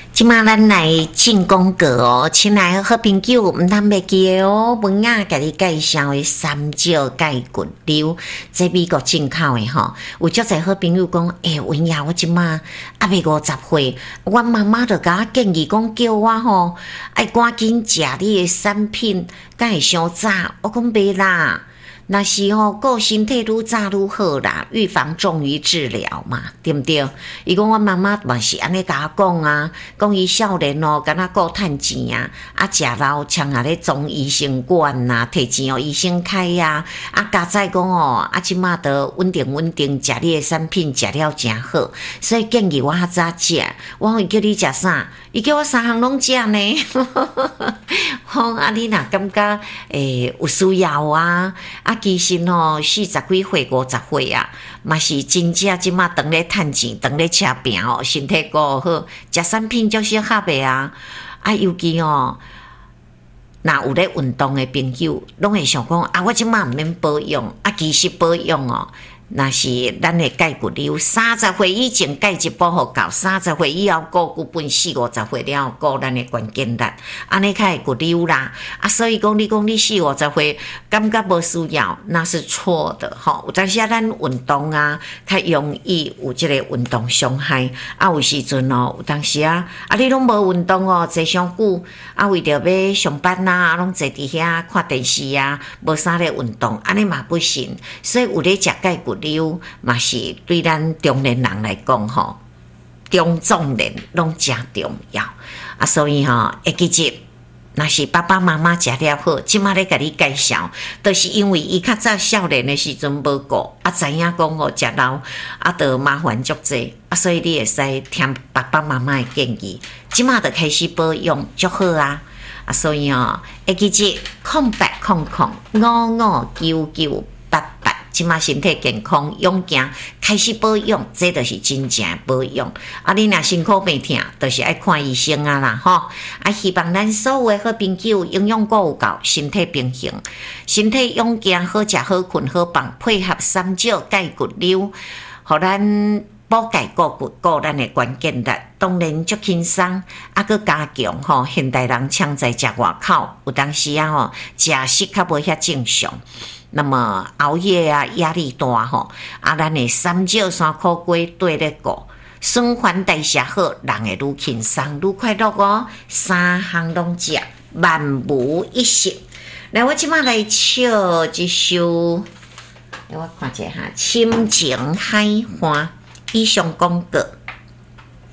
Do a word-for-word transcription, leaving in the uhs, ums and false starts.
即马咱来进广告哦，亲爱的好朋友，毋通袂记的哦。文雅甲你介绍的三椒钙骨溜，这美国进口的吼。有足侪好朋友讲，诶、欸，文雅，我即马还未五十岁，我妈妈就甲我建议讲，叫我吼爱赶紧食你的产品，敢会伤早？我讲袂啦。那是吼，顾身体愈早愈好啦，预防重于治疗嘛，对不对？伊讲我妈妈嘛是安尼甲我讲啊，讲伊少年哦，敢若顾趁钱啊，啊食老像啊咧装医生馆呐，摕钱哦医生开呀、啊，啊加在讲哦，啊即马得稳定稳定食你的产品，食了诚好，所以建议我较早食。我讲伊叫你食啥？伊叫我三项拢食呢。吼啊，你若感觉诶有需要啊，啊。其实吼，四十几岁、五十岁啊，嘛是真正即马当咧趁钱，当咧车病哦，身体顾好，食产品足适合的啊。啊，尤其哦，若有咧运动的朋友，拢会想讲啊，我即马毋免保养，啊，其实保养哦。那是咱的钙骨溜，三十岁以前钙质保护够，三十岁以后顾骨本四五十岁了后顾咱的关键力，安尼较会骨溜啦。啊，所以讲你讲你四五十岁感觉无需要，那是错的吼。有当时啊，咱运动啊，较容易有即个运动伤害。啊，有时阵哦，有当时啊，啊你拢无运动哦，坐上久，啊为着要上班啊，拢坐伫遐看电视啊，无啥咧运动，安尼嘛不行。所以有咧食钙骨溜嘛是对咱中年人来讲吼，中壮年拢真重要啊！所以吼，会记住，若是爸爸妈妈食了好，即马咧甲你介绍，都、就是因为伊较早少年的时阵无顾，啊知影讲吼食老啊，得麻烦足济啊，所以你会使听爸爸妈妈的建议，即马就开始保养足好啊！啊，所以哦，会记住空八空空五五九九八八。即马身体健康，勇健，开始保养，这就是真正保养。啊，你若辛苦病痛，就是爱看医生啊啦，吼！啊，希望咱所有的好朋友营养够有够，身体平衡，身体勇健，好食好困好放，配合三椒钙骨溜，互咱补钙固骨，顾咱的关键力，当然足轻松。啊，佮加强吼，现代人抢在食外口，有当时啊吼，食食较无遐正常。那么熬夜啊，压力大吼，啊，咱的三椒三苦瓜对咧顾，循环代谢好，人会愈轻松愈快乐哦。三项拢食，万无一失。来，我即马来唱一首，来我看一下哈，《深情海花》以上广告。